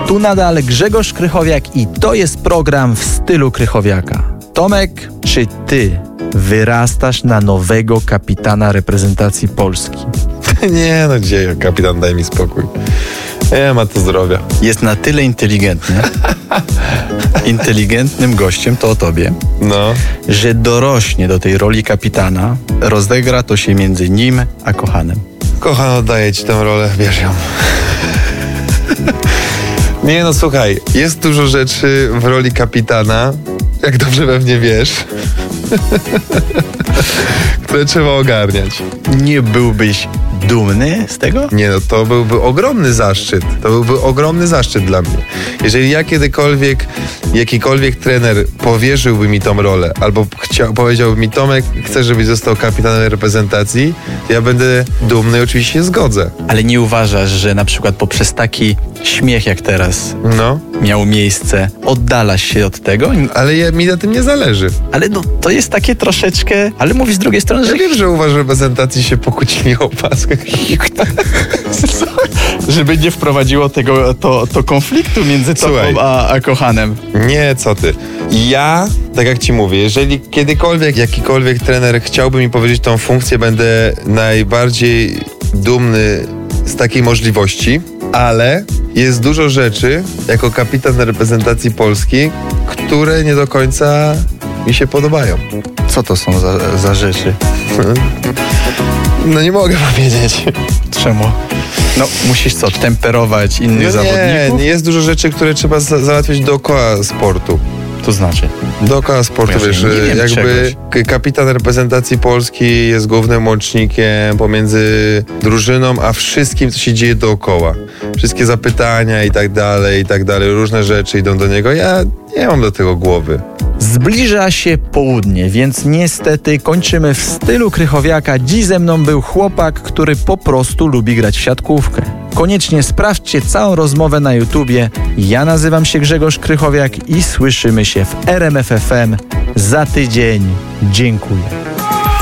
Tu nadal Grzegorz Krychowiak i to jest program w stylu Krychowiaka. Tomek, czy ty wyrastasz na nowego kapitana reprezentacji Polski? Nie no, dzieje, kapitan, daj mi spokój. Nie ma to zdrowia. Jest na tyle inteligentny, inteligentnym gościem, to o tobie, No. że dorośnie do tej roli kapitana, rozegra to się między nim a Kochanem. Kochan, oddaję ci tę rolę, bierz ją. Nie no, słuchaj, jest dużo rzeczy w roli kapitana, jak dobrze pewnie wiesz, które trzeba ogarniać. Nie byłbyś dumny z tego? Nie no, to byłby ogromny zaszczyt. To byłby ogromny zaszczyt dla mnie. Jeżeli ja kiedykolwiek, jakikolwiek trener powierzyłby mi tą rolę, albo powiedziałby mi: Tomek, chcę, żebyś został kapitanem reprezentacji, to ja będę dumny i oczywiście się zgodzę. Ale nie uważasz, że na przykład poprzez taki śmiech jak teraz No, miał miejsce, oddalasz się od tego? ale mi na tym nie zależy. Ale no, to jest takie troszeczkę... Ale mówisz z drugiej strony, Ja że... wiem, że u was w reprezentacji się pokłócili o opaskę. Żeby nie wprowadziło tego to konfliktu między tobą Słuchaj. a Kochanem. Nie, co ty. Ja, tak jak ci mówię, jeżeli kiedykolwiek jakikolwiek trener chciałby mi powiedzieć tą funkcję, będę najbardziej dumny z takiej możliwości, ale jest dużo rzeczy jako kapitan reprezentacji Polski, które nie do końca mi się podobają. Co to są za rzeczy? No nie mogę powiedzieć. Czemu? No, musisz co, temperować innych zawodników? Nie, jest dużo rzeczy, które trzeba załatwiać dookoła sportu. To znaczy? Dookoła sportu, Ja wiesz, nie wiem jakby kapitan reprezentacji Polski jest głównym łącznikiem pomiędzy drużyną, a wszystkim, co się dzieje dookoła. Wszystkie zapytania i tak dalej, różne rzeczy idą do niego. Ja nie mam do tego głowy. Zbliża się południe, więc niestety kończymy w stylu Krychowiaka. Dziś ze mną był chłopak, który po prostu lubi grać w siatkówkę. Koniecznie sprawdźcie całą rozmowę na YouTubie. Ja nazywam się Grzegorz Krychowiak i słyszymy się w RMF FM za tydzień. Dziękuję.